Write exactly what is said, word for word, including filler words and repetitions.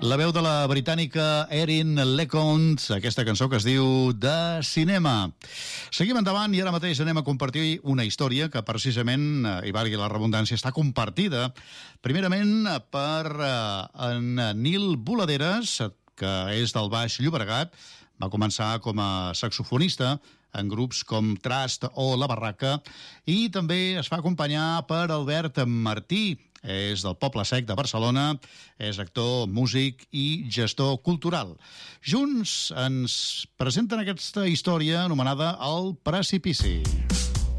La veu de la britànica Erin LeConte, aquesta cançó que es diu De Cinema. Seguim endavant i ara mateix anem a compartir una història que precisament, i valgui la redundància, està compartida primerament per en Nil Boladeres, que és del Baix Llobregat. Va començar com a saxofonista en grups com Trast o La Barraca i també es fa acompanyar per Albert Martí. És del Poble Sec de Barcelona, és actor, músic i gestor cultural. Junts ens presenten aquesta història anomenada El Precipici.